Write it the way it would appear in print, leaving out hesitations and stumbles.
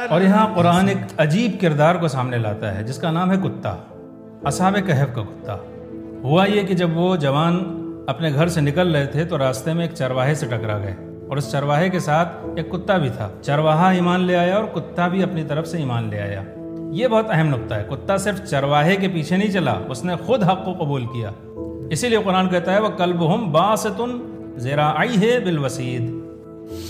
और यहाँ कुरान एक अजीब किरदार को सामने लाता है जिसका नाम है कुत्ता, असहाबे कहफ का कुत्ता। हुआ ये कि जब वो जवान अपने घर से निकल रहे थे तो रास्ते में एक चरवाहे से टकरा गए और उस चरवाहे के साथ एक कुत्ता भी था। चरवाहा ईमान ले आया और कुत्ता भी अपनी तरफ से ईमान ले आया। ये बहुत अहम नुक्ता है। कुत्ता सिर्फ चरवाहे के पीछे नहीं चला, उसने खुद हक को कबूल किया। इसीलिए कुरान कहता है वह कल्बुहुम बासितुन ज़िराअैहि बिल वसीद,